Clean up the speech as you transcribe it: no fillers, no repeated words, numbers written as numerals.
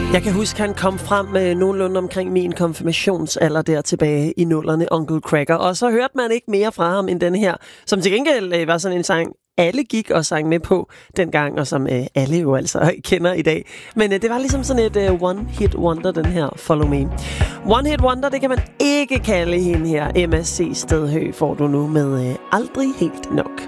Jeg kan huske, han kom frem med nogenlunde omkring min konfirmationsalder der tilbage i nullerne, Uncle Cracker. Og så hørte man ikke mere fra ham end den her, som til gengæld var sådan en sang, alle gik og sang med på dengang, og som alle jo altså kender i dag. Men det var ligesom sådan et one-hit wonder, den her Follow Me. One-hit wonder, det kan man ikke kalde hende her. MSC Stedhø får du nu med Aldrig Helt Nok.